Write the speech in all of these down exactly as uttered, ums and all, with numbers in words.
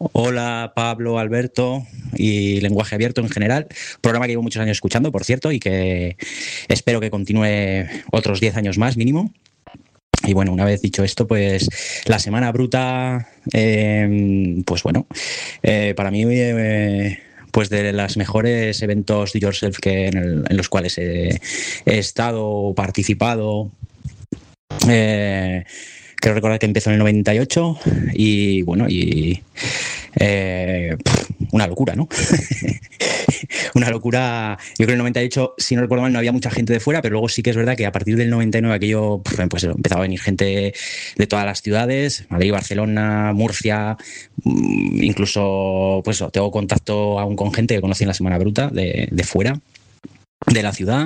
Hola Pablo, Alberto y Lenguaje Abierto en general. Programa que llevo muchos años escuchando, por cierto, y que espero que continúe otros diez años más mínimo. Y bueno, una vez dicho esto, pues la Semana Bruta, eh, pues bueno, eh, para mí eh, pues de los mejores eventos do it yourself que en, el, en los cuales he, he estado, participado. Eh, Creo recordar que empezó en el noventa y ocho y bueno, y eh, una locura, ¿no? Una locura. Yo creo que en el noventa y ocho, si no recuerdo mal, no había mucha gente de fuera, pero luego sí que es verdad que a partir del noventa y nueve aquello, pues empezaba a venir gente de todas las ciudades, Madrid, Barcelona, Murcia, incluso, pues tengo contacto aún con gente que conocí en la Semana Bruta de, de fuera de la ciudad.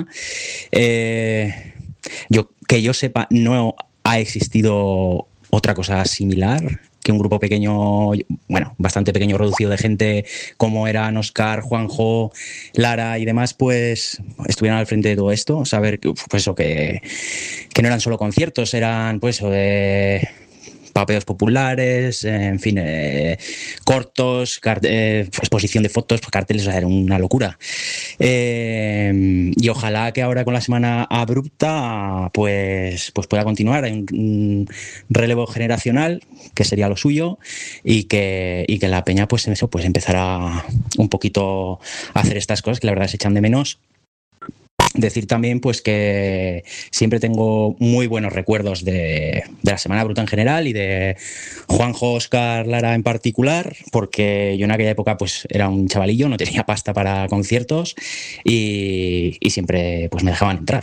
Eh, yo que yo sepa, no ha existido otra cosa similar, que un grupo pequeño, bueno, bastante pequeño, reducido de gente como eran Óscar, Juanjo, Lara y demás, pues estuvieran al frente de todo esto. Saber que, pues, eso, que, que no eran solo conciertos, eran pues de papeos populares, en fin, eh, cortos, eh, exposición de fotos, carteles, o sea, era una locura. Eh, y ojalá que ahora con la Semana Abrupta pues, pues pueda continuar. Hay un, un relevo generacional, que sería lo suyo, y que, y que la peña pues, eso, pues empezará un poquito a hacer estas cosas que la verdad se echan de menos. Decir también pues que siempre tengo muy buenos recuerdos de, de la Semana Bruta en general y de Juanjo, Óscar, Lara en particular, porque yo en aquella época pues era un chavalillo, no tenía pasta para conciertos y, y siempre pues me dejaban entrar.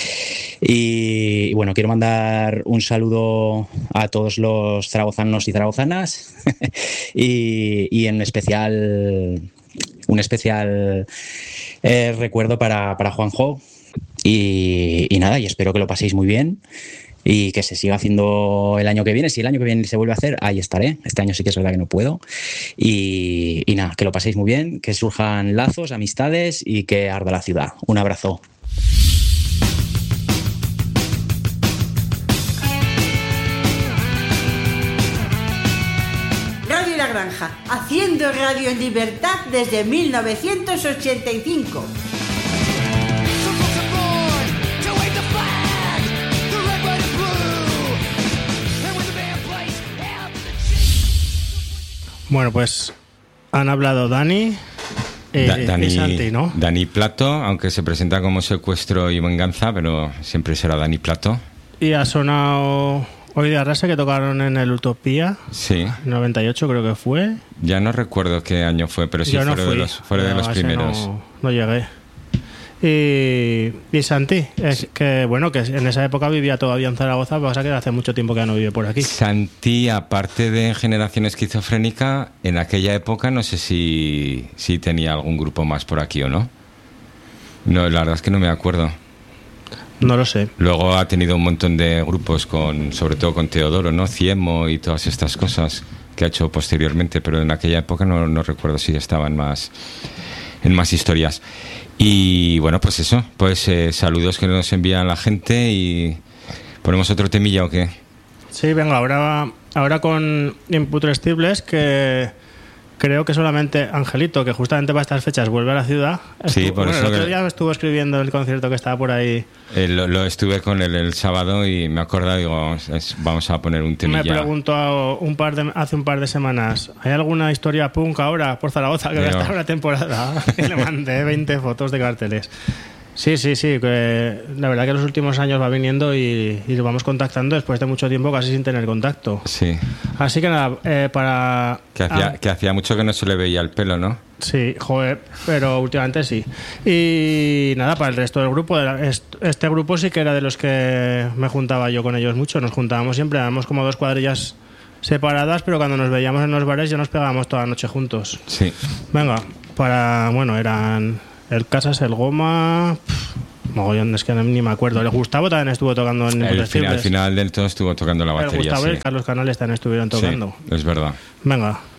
Y, y bueno, quiero mandar un saludo a todos los zaragozanos y zaragozanas y, y en especial un especial eh, recuerdo para, para Juanjo y, y nada, y espero que lo paséis muy bien y que se siga haciendo el año que viene. Si el año que viene se vuelve a hacer, ahí estaré. Este año sí que es verdad que no puedo y, y nada, que lo paséis muy bien, que surjan lazos, amistades y que arda la ciudad. Un abrazo. Granja, haciendo radio en libertad desde mil novecientos ochenta y cinco. Bueno, pues han hablado Dani, eh, da, Dani, y Santi, ¿no? Dani Plato, aunque se presenta como Secuestro y Venganza, pero siempre será Dani Plato. Y ha sonado Hoy de Arrasa, que tocaron en el Utopía. Sí. noventa y ocho creo que fue. Ya no recuerdo qué año fue, pero sí, no fueron de los, fueron de los primeros. No, no llegué. Y, y Santi, es que bueno, que en esa época vivía todavía en Zaragoza, pasa que hace mucho tiempo que ya no vive por aquí. Santi, aparte de Generación Esquizofrénica, en aquella época no sé si, si tenía algún grupo más por aquí o no. No, la verdad es que no me acuerdo. No lo sé. Luego ha tenido un montón de grupos, con, sobre todo con Teodoro, ¿no? Ciemo y todas estas cosas que ha hecho posteriormente, pero en aquella época no, no recuerdo si estaban más en más historias. Y bueno, pues eso, pues eh, saludos que nos envían la gente y ponemos otro temilla o qué. Sí, venga, ahora, ahora con Imputrescibles, que creo que solamente Angelito, que justamente para estas fechas vuelve a la ciudad. Sí, estuvo, por bueno, eso. El otro que día me estuvo escribiendo el concierto que estaba por ahí. Eh, lo, lo estuve con él el sábado y me acordé, digo, vamos, es, vamos a poner un temilla. Me preguntó un par de, hace un par de semanas, ¿hay alguna historia punk ahora por Zaragoza que va a estar una temporada? Y le mandé veinte fotos de carteles. Sí, sí, sí, que la verdad que los últimos años va viniendo y, y lo vamos contactando después de mucho tiempo casi sin tener contacto. Sí. Así que nada, eh, para... Que hacía, ah, que hacía mucho que no se le veía el pelo, ¿no? Sí, joder, pero últimamente sí. Y nada, para el resto del grupo, este grupo sí que era de los que me juntaba yo con ellos mucho. Nos juntábamos siempre, éramos como dos cuadrillas separadas, pero cuando nos veíamos en los bares ya nos pegábamos toda la noche juntos. Sí. Venga, para... bueno, eran... El Casas, el Goma... Pff, mogollón, es que ni me acuerdo. El Gustavo también estuvo tocando en el final, al final del todo estuvo tocando la batería. El Gustavo sí. y el Carlos Canales también estuvieron tocando. Sí, es verdad. Venga.